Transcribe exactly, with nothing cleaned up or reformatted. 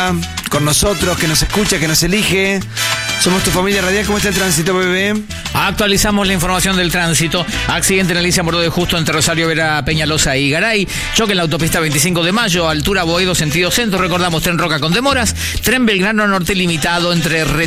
está con nosotros, que nos escucha, que nos elige. Somos tu familia radial. ¿Cómo está el tránsito, bebé? Actualizamos la información del tránsito. Accidente en Alicia Mordó de Justo entre Rosario Vera, Peñalosa y Garay. Choque en la autopista veinticinco de mayo, altura Boedo, sentido centro. Recordamos, tren Roca con demoras. Tren Belgrano Norte limitado entre